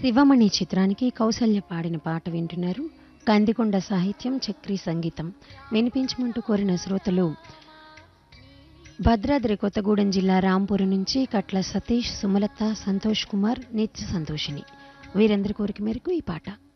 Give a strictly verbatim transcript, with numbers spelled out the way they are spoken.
శివమణి చిత్రానికి కౌసల్య పాడిన పాట వింటున్నారు. కందికొండ సాహిత్యం, చక్రీ సంగీతం. వినిపించమంటూ కోరిన శ్రోతలు భద్రాద్రి కొత్తగూడెం జిల్లా రాంపూర్ నుంచి కట్ల సతీష్, సుమలత, సంతోష్ కుమార్, నిత్య సంతోషిని. వీరందరి కోరిక మేరకు ఈ పాట.